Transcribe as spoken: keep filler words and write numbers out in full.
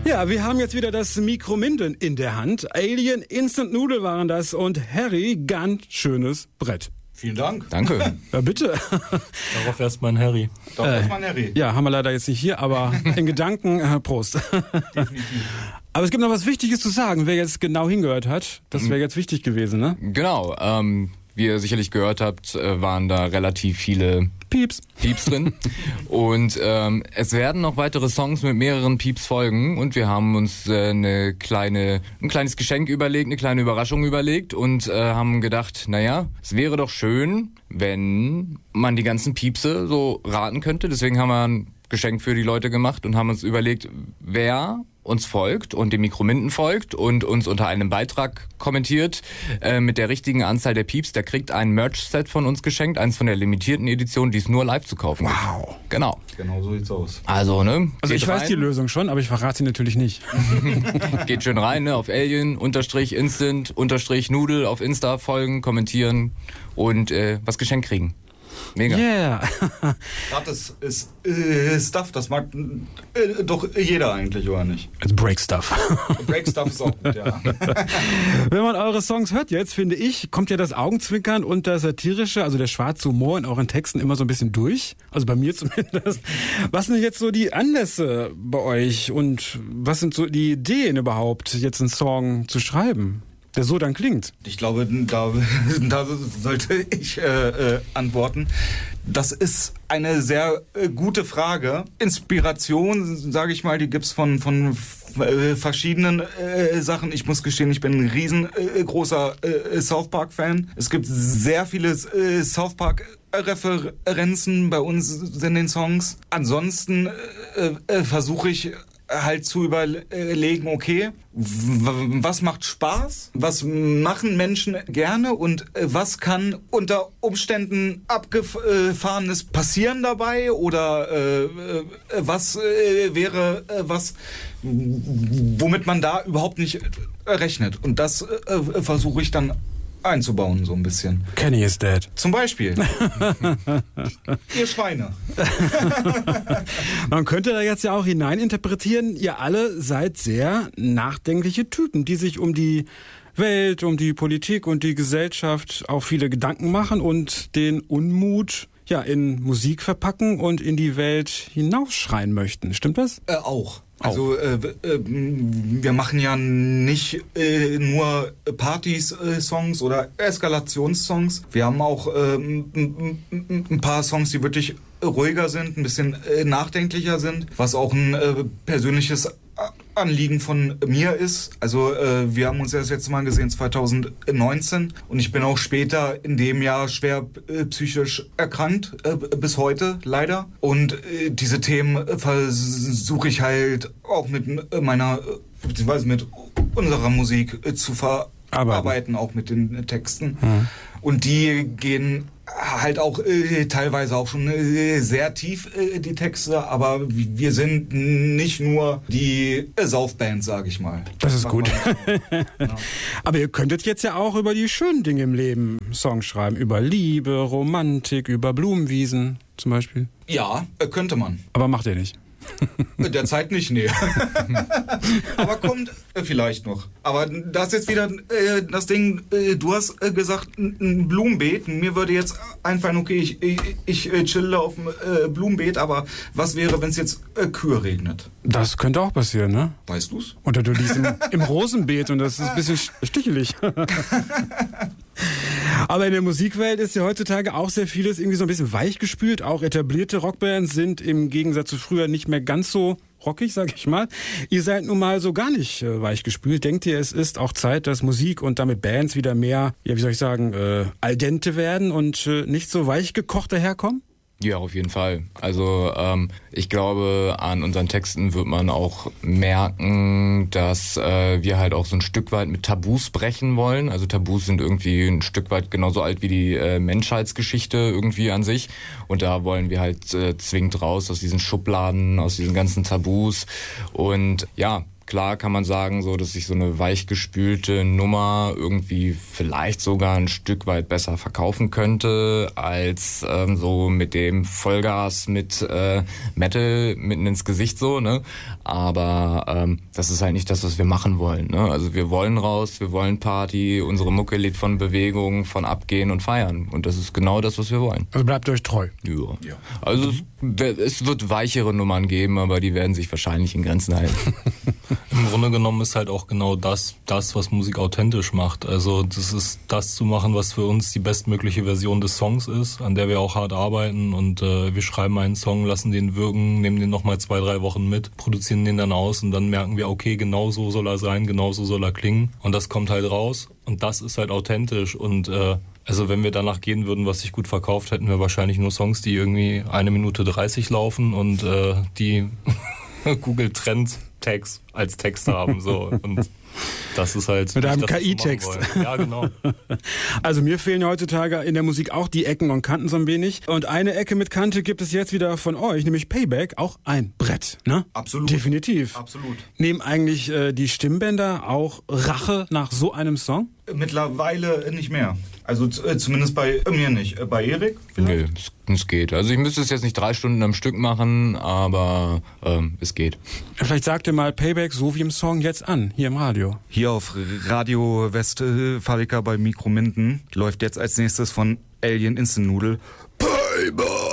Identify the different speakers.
Speaker 1: Ja, wir haben jetzt wieder das Mikro Minden in der Hand. Alien Instant Noodle waren das und Harry, ganz schönes Brett.
Speaker 2: Vielen Dank.
Speaker 3: Danke.
Speaker 1: Ja, bitte.
Speaker 4: Darauf erstmal ein Harry.
Speaker 2: Darauf äh, erstmal ein Harry.
Speaker 1: Ja, haben wir leider jetzt nicht hier, aber in Gedanken, äh, Prost.
Speaker 2: Definitiv.
Speaker 1: Aber es gibt noch was Wichtiges zu sagen, wer jetzt genau hingehört hat. Das wäre jetzt wichtig gewesen, ne?
Speaker 3: Genau, ähm, wie ihr sicherlich gehört habt, waren da relativ viele
Speaker 1: Pieps.
Speaker 3: Pieps drin. Und ähm, es werden noch weitere Songs mit mehreren Pieps folgen und wir haben uns äh, eine kleine, ein kleines Geschenk überlegt, eine kleine Überraschung überlegt und äh, haben gedacht, naja, es wäre doch schön, wenn man die ganzen Piepse so raten könnte. Deswegen haben wir ein Geschenk für die Leute gemacht und haben uns überlegt, wer uns folgt und dem Mikro Minden folgt und uns unter einem Beitrag kommentiert äh, mit der richtigen Anzahl der Pieps, der kriegt ein Merch-Set von uns geschenkt, eins von der limitierten Edition, die es nur live zu kaufen gibt.
Speaker 1: Wow.
Speaker 3: Genau.
Speaker 2: Genau so sieht's aus.
Speaker 3: Also, ne?
Speaker 1: Also ich
Speaker 3: rein.
Speaker 1: weiß die Lösung schon, aber ich verrate sie natürlich nicht.
Speaker 3: Geht schön rein, ne? Auf Alien, Unterstrich, Instant, Unterstrich, Noodle auf Insta folgen, kommentieren und äh, was geschenkt kriegen. Mega.
Speaker 1: Yeah.
Speaker 2: Gratis ist äh, Stuff, das mag äh, doch jeder eigentlich, oder nicht?
Speaker 1: It's Break Stuff.
Speaker 2: Break Stuff ist auch gut, ja.
Speaker 1: Wenn man eure Songs hört jetzt, finde ich, kommt ja das Augenzwinkern und das Satirische, also der schwarze Humor in euren Texten immer so ein bisschen durch. Also bei mir zumindest. Was sind jetzt so die Anlässe bei euch und was sind so die Ideen überhaupt, jetzt einen Song zu schreiben, der so dann klingt?
Speaker 2: Ich glaube, da, da sollte ich äh, äh, antworten. Das ist eine sehr äh, gute Frage. Inspiration, sage ich mal, die gibt's von, von äh, verschiedenen äh, Sachen. Ich muss gestehen, ich bin ein riesengroßer äh, South Park-Fan. Es gibt sehr viele äh, South Park Referenzen bei uns in den Songs. Ansonsten äh, äh, versuche ich halt zu überlegen, okay, was macht Spaß? Was machen Menschen gerne? Und was kann unter Umständen Abgefahrenes passieren dabei? Oder äh, was äh, wäre äh, was, womit man da überhaupt nicht rechnet? Und das äh, versuche ich dann einzubauen, so ein bisschen.
Speaker 1: Kenny is dead.
Speaker 2: Zum Beispiel. Ihr Schweine.
Speaker 1: Man könnte da jetzt ja auch hineininterpretieren, ihr alle seid sehr nachdenkliche Typen, die sich um die Welt, um die Politik und die Gesellschaft auch viele Gedanken machen und den Unmut ja in Musik verpacken und in die Welt hinausschreien möchten. Stimmt das?
Speaker 2: Äh, auch. Also äh, äh, wir machen ja nicht äh, nur Partys-Songs oder Eskalationssongs. Wir haben auch äh, ein paar Songs, die wirklich ruhiger sind, ein bisschen äh, nachdenklicher sind, was auch ein äh, persönliches Anliegen von mir ist. Also äh, wir haben uns ja das letzte Mal gesehen zwanzig neunzehn und ich bin auch später in dem Jahr schwer äh, psychisch erkrankt, äh, bis heute leider. Und äh, diese Themen äh, versuche ich halt auch mit äh, meiner, äh, beziehungsweise mit unserer Musik äh, zu verarbeiten, auch mit den äh, Texten. Mhm. Und die gehen halt auch äh, teilweise auch schon äh, sehr tief, äh, die Texte, aber wir sind nicht nur die äh, Saufband, sag ich mal.
Speaker 1: Das ist gut.
Speaker 2: Ja.
Speaker 1: Aber ihr könntet jetzt ja auch über die schönen Dinge im Leben Songs schreiben. Über Liebe, Romantik, über Blumenwiesen zum Beispiel.
Speaker 2: Ja, äh, könnte man.
Speaker 1: Aber macht ihr nicht.
Speaker 2: Derzeit nicht, nee. Aber kommt äh, vielleicht noch. Aber das ist jetzt wieder äh, das Ding, äh, du hast äh, gesagt, ein, ein Blumenbeet. Mir würde jetzt einfallen, okay, ich, ich, ich äh, chille auf dem äh, Blumenbeet, aber was wäre, wenn es jetzt äh, Kühe regnet?
Speaker 1: Das könnte auch passieren, ne?
Speaker 2: Weißt du's?
Speaker 1: Oder du liegst im, im Rosenbeet und das ist ein bisschen stichelig. Aber in der Musikwelt ist ja heutzutage auch sehr vieles irgendwie so ein bisschen weichgespült. Auch etablierte Rockbands sind im Gegensatz zu früher nicht mehr ganz so rockig, sag ich mal. Ihr seid nun mal so gar nicht äh, weichgespült. Denkt ihr, es ist auch Zeit, dass Musik und damit Bands wieder mehr, ja, wie soll ich sagen, äh, al dente werden und äh, nicht so weichgekocht daherkommen?
Speaker 3: Ja, auf jeden Fall. Also ähm, ich glaube, an unseren Texten wird man auch merken, dass äh, wir halt auch so ein Stück weit mit Tabus brechen wollen. Also Tabus sind irgendwie ein Stück weit genauso alt wie die äh, Menschheitsgeschichte irgendwie an sich. Und da wollen wir halt äh, zwingend raus aus diesen Schubladen, aus diesen ganzen Tabus. Und ja, Klar kann man sagen, so, dass sich so eine weichgespülte Nummer irgendwie vielleicht sogar ein Stück weit besser verkaufen könnte als ähm, so mit dem Vollgas mit äh, Metal mitten ins Gesicht so, ne? Aber ähm, das ist halt nicht das, was wir machen wollen, ne? Also wir wollen raus, wir wollen Party, unsere Mucke lebt von Bewegung, von Abgehen und Feiern. Und das ist genau das, was wir wollen.
Speaker 1: Also bleibt euch treu.
Speaker 3: Ja. ja. Also mhm. es, es wird weichere Nummern geben, aber die werden sich wahrscheinlich in Grenzen halten.
Speaker 4: Im Grunde genommen ist halt auch genau das, das, was Musik authentisch macht. Also das ist das zu machen, was für uns die bestmögliche Version des Songs ist, an der wir auch hart arbeiten. Und äh, wir schreiben einen Song, lassen den wirken, nehmen den nochmal zwei, drei Wochen mit, produzieren den dann aus und dann merken wir, okay, genau so soll er sein, genau so soll er klingen. Und das kommt halt raus und das ist halt authentisch. Und äh, also wenn wir danach gehen würden, was sich gut verkauft, hätten wir wahrscheinlich nur Songs, die irgendwie eine Minute dreißig laufen und äh, die Google Trend Tags als Text haben, so. Und das ist halt...
Speaker 1: Mit einem K I-Text.
Speaker 4: Ja, genau.
Speaker 1: Also mir fehlen heutzutage in der Musik auch die Ecken und Kanten so ein wenig. Und eine Ecke mit Kante gibt es jetzt wieder von euch, nämlich Payback, auch ein Brett, ne?
Speaker 2: Absolut.
Speaker 1: Definitiv.
Speaker 2: Absolut.
Speaker 1: Nehmen eigentlich äh, die Stimmbänder auch Rache nach so einem Song?
Speaker 2: Mittlerweile nicht mehr. Also äh, zumindest bei äh, mir nicht. Äh, bei Erik?
Speaker 3: Nee, es, es geht. Also ich müsste es jetzt nicht drei Stunden am Stück machen, aber ähm, es geht.
Speaker 1: Vielleicht sagt ihr mal Payback so wie im Song jetzt an, hier im Radio.
Speaker 2: Hier auf Radio Westfalica bei Mikro Minden läuft jetzt als nächstes von Alien Instant Noodle Payback.